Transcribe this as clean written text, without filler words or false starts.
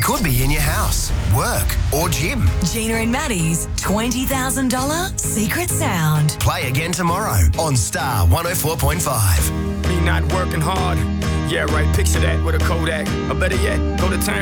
could be in your house, work or gym. Gina and Maddie's $20,000 secret sound. Play again tomorrow on Star 104.5. Me not working hard. Yeah, right, picture that with a Kodak. Or better yet, go to time.